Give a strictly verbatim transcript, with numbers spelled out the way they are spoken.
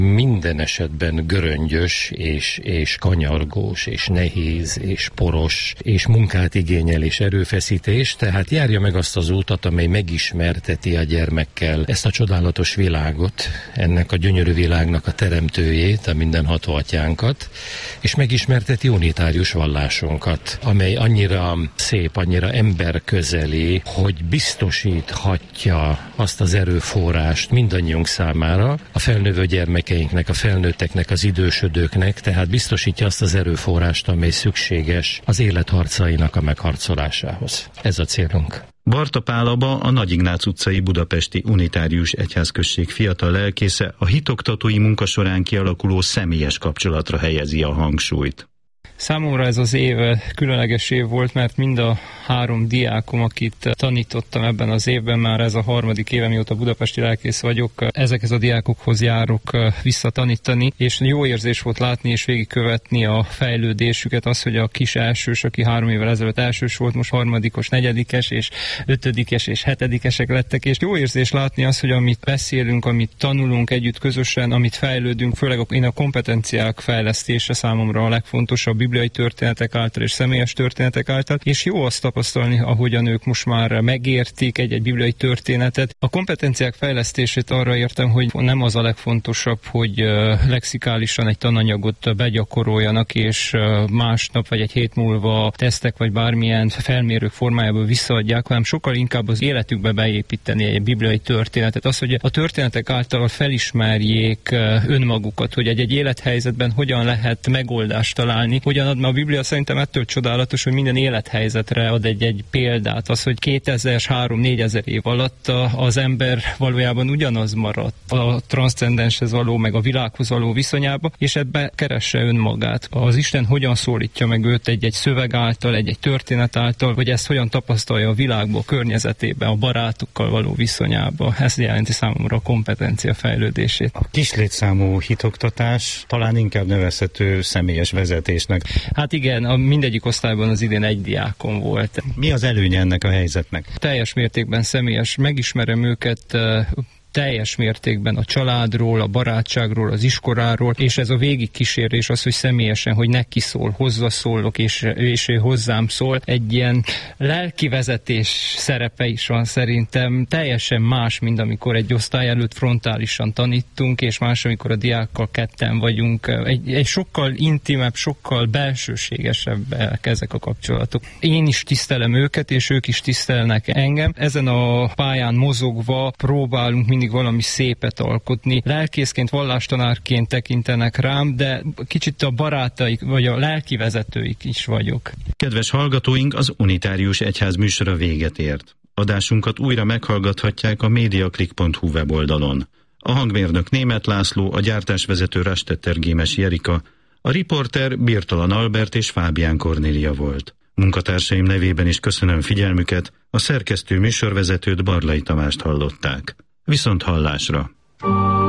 minden esetben göröngyös, és, és kanyargós, és nehéz, és poros, és munkát igényel, és erőfeszítés, tehát járja meg azt az útat, amely megismerteti a gyermekkel ezt a csodálatos világot, ennek a gyönyörű világnak a teremtőjét, a mindenható atyánkat, és megismerteti unitárius vallásunkat, amely annyira szép, annyira emberközeli, hogy biztosíthatja azt az erőforrást mindannyiunk számára, a felnövő gyermekeinknek, a felnőtteknek, az idősödőknek, tehát biztosítja azt az erőforrást, amely szükséges az élet harcainak a megharcolásához. Ez a célunk. Barta Pál Aba, a Nagy Ignác utcai budapesti unitárius egyházközség fiatal lelkésze a hitoktatói munka során kialakuló személyes kapcsolatra helyezi a hangsúlyt. Számomra ez az év különleges év volt, mert mind a három diákom, akit tanítottam ebben az évben, már ez a harmadik éve, mióta budapesti lelkész vagyok, ezekhez a diákokhoz járok visszatanítani, és jó érzés volt látni és végigkövetni a fejlődésüket, az, hogy a kis elsős, aki három évvel ezelőtt elsős volt, most harmadikos, negyedikes, és ötödikes és hetedikesek lettek, és jó érzés látni az, hogy amit beszélünk, amit tanulunk együtt közösen, amit fejlődünk, főleg én a kompetenciák fejlesztése számomra a legfontosabb, bibliai történetek által és személyes történetek által, és jó azt tapasztalni, ahogyan ők most már megértik egy-egy bibliai történetet. A kompetenciák fejlesztését arra értem, hogy nem az a legfontosabb, hogy lexikálisan egy tananyagot begyakoroljanak, és másnap vagy egy hét múlva tesztek vagy bármilyen felmérők formájából visszaadják, hanem sokkal inkább az életükbe beépíteni egy bibliai történetet. Az, hogy a történetek által felismerjék önmagukat, hogy egy-egy élethelyzetben hogyan lehet megoldást találni, hogyan ad, mert a Biblia szerintem ettől csodálatos, hogy minden élethelyzetre ad egy-egy példát. Az, hogy kétezer, három-négyezer év alatt az ember valójában ugyanaz maradt a transzcendenshez való, meg a világhoz való viszonyába, és ebbe keresse önmagát. Az Isten hogyan szólítja meg őt egy-egy szöveg által, egy-egy történet által, hogy ezt hogyan tapasztalja a világban, a környezetében, a barátokkal való viszonyába. Ez jelenti számomra a kompetencia fejlődését. A kislétszámú hitoktatás talán inkább nevezhető személyes vezetésnek. Hát igen, a mindegyik osztályban az idén egy diákon volt. Mi az előnye ennek a helyzetnek? Teljes mértékben személyes, megismerem őket teljes mértékben a családról, a barátságról, az iskoláról, és ez a végigkísérés az, hogy személyesen, hogy neki szól, hozzaszólok, és, és ő hozzám szól. Egy ilyen lelkivezetés szerepe is van szerintem, teljesen más, mint amikor egy osztály előtt frontálisan tanítunk, és más, amikor a diákkal ketten vagyunk. Egy, egy sokkal intimebb, sokkal belsőségesebbek ezek a kapcsolatok. Én is tisztelem őket, és ők is tisztelnek engem. Ezen a pályán mozogva próbálunk mindig valami szépet alkotni. Lelkészként, vallástanárként tekintenek rám, de kicsit a barátaik, vagy a lelkivezetőik is vagyok. Kedves hallgatóink, az Unitárius Egyház műsora véget ért. Adásunkat újra meghallgathatják a mediaclick pont hu weboldalon. A hangmérnök Németh László, a gyártásvezető Rastetter Gémes Jerika, a riporter Birtalan Albert és Fábián Kornélia volt. Munkatársaim nevében is köszönöm figyelmüket, a szerkesztő műsorvezetőt, Barlai Tamást hallották. Viszont hallásra!